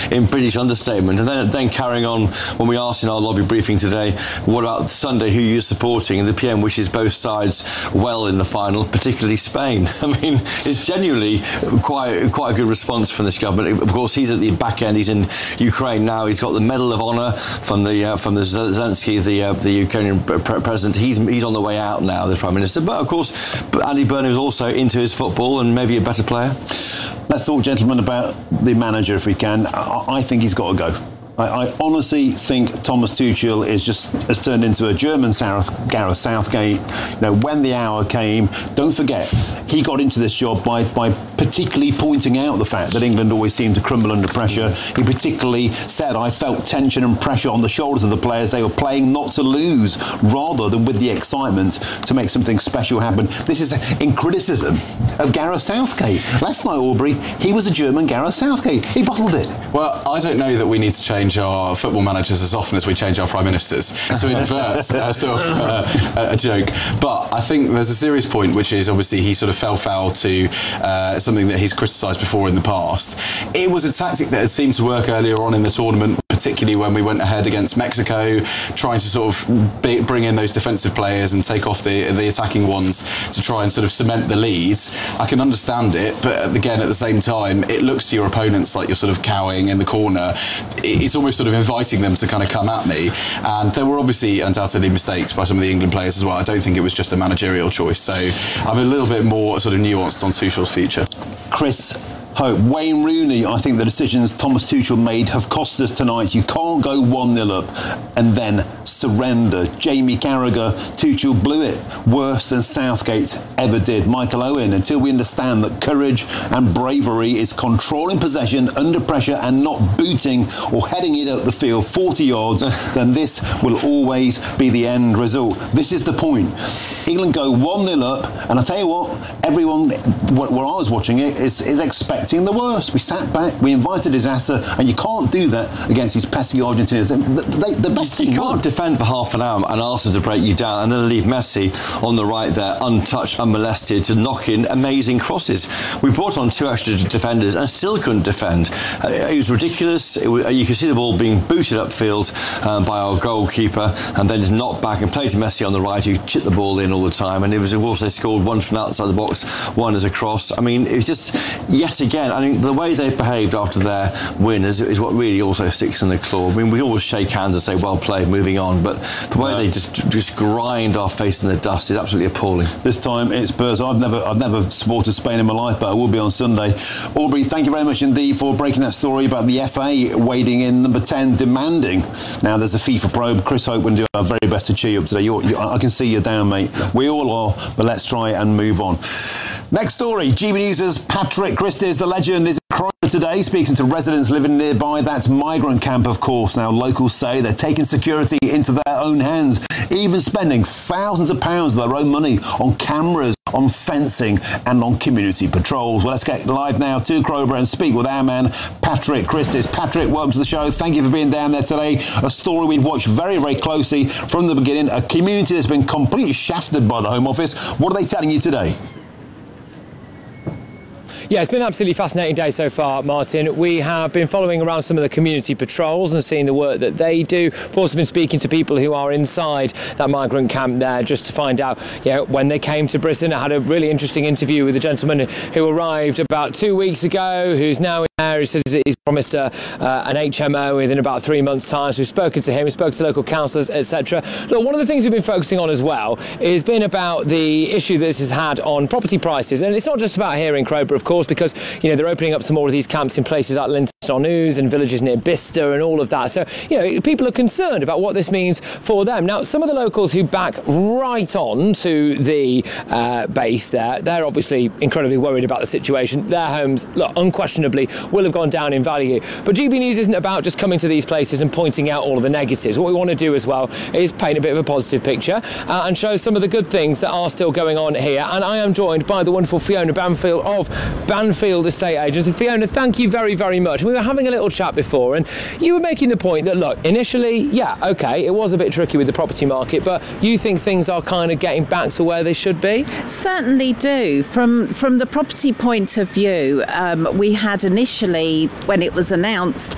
in British understatement. And then carrying on, when we asked in our lobby briefing today, what about Sunday, who you're supporting? And the PM wishes both sides well in the final, particularly Spain. I mean, it's genuinely quite a good response from this government. Of course, he's at the back end. He's in Ukraine now. He's got the Medal of Honor from the Zelensky, the Ukrainian president. He's on the way out now, the Prime Minister. But of course, Andy Burnham is also into his football and maybe a better player. Let's talk, gentlemen, about the manager if we can. I think he's got to go. I honestly think Thomas Tuchel has turned into a German Gareth Southgate. You know, when the hour came, don't forget, he got into this job by particularly pointing out the fact that England always seemed to crumble under pressure. He particularly said, I felt tension and pressure on the shoulders of the players. They were playing not to lose, rather than with the excitement to make something special happen. This is in criticism of Gareth Southgate. Last night, Aubrey, he was a German Gareth Southgate. He bottled it. Well, I don't know that we need to change our football managers as often as we change our prime ministers, to invert a joke. But I think there's a serious point, which is obviously he sort of fell foul to something that he's criticised before in the past. It was a tactic that had seemed to work earlier on in the tournament, particularly when we went ahead against Mexico, trying to sort of bring in those defensive players and take off the attacking ones to try and sort of cement the leads. I can understand it, but again, at the same time, it looks to your opponents like you're sort of cowering in the corner. It's almost sort of inviting them to kind of come at me. And there were obviously undoubtedly mistakes by some of the England players as well. I don't think it was just a managerial choice. So I'm a little bit more sort of nuanced on Tuchel's future. Chris Hope, Wayne Rooney, I think the decisions Thomas Tuchel made have cost us tonight. You can't go 1-0 up and then surrender. Jamie Carragher, Tuchel blew it worse than Southgate ever did. Michael Owen, until we understand that courage and bravery is controlling possession under pressure and not booting or heading it up the field 40 yards, then this will always be the end result. This is the point. England go 1-0 up, and I tell you what, everyone, where I was watching it, is expecting the worst. We sat back, we invited disaster, and you can't do that against these pesky Argentinians. The best thing you can't defend for half an hour and ask them to break you down and then leave Messi on the right there, untouched, unmolested, to knock in amazing crosses. We brought on 2 extra defenders and still couldn't defend. It was ridiculous. You could see the ball being booted upfield by our goalkeeper and then just knocked back and played to Messi on the right, who chipped the ball in all the time. And it was, of course, they scored one from outside the box, one as a cross. I mean, it was just, yet again, I think the way they behaved after their win is what really also sticks in the claw. I mean, we always shake hands and say, well played, moving on, but the way they just grind our face in the dust is absolutely appalling. This time it's Spurs. I've never supported Spain in my life, but I will be on Sunday. Aubrey, thank you very much indeed for breaking that story about the FA wading in, number 10 demanding. Now there's a FIFA probe. Chris Hope will do our very best to cheer you up today. I can see you're down, mate. We all are, but let's try and move on. Next story, GB News' Patrick Christys, the legend, is in Croydon today, speaking to residents living nearby. That's migrant camp, of course. Now, locals say they're taking security into their own hands, even spending thousands of pounds of their own money on cameras, on fencing and on community patrols. Well, let's get live now to Crowborough and speak with our man, Patrick Christys. Patrick, welcome to the show. Thank you for being down there today. A story we've watched very, very closely from the beginning. A community that's been completely shafted by the Home Office. What are they telling you today? Yeah, it's been an absolutely fascinating day so far, Martin. We have been following around some of the community patrols and seeing the work that they do. We've also been speaking to people who are inside that migrant camp there just to find out, when they came to Britain. I had a really interesting interview with a gentleman who arrived about 2 weeks ago, who's now in there. He says he's promised an HMO within about 3 months' time. So we've spoken to him, we've spoken to local councillors, etc. Look, one of the things we've been focusing on as well has been about the issue that this has had on property prices. And it's not just about here in Crowborough, of course, because they're opening up some more of these camps in places like Linton-on-Ouse and villages near Bicester and all of that. So people are concerned about what this means for them. Now, some of the locals who back right on to the base there, they're obviously incredibly worried about the situation. Their homes, look, unquestionably will have gone down in value. But GB News isn't about just coming to these places and pointing out all of the negatives. What we want to do as well is paint a bit of a positive picture and show some of the good things that are still going on here. And I am joined by the wonderful Fiona Banfield of Banfield Estate Agents. And Fiona, thank you very, very much. We were having a little chat before and you were making the point that, look, initially, it was a bit tricky with the property market, but you think things are kind of getting back to where they should be? Certainly do. From the property point of view, we had initially, when it was announced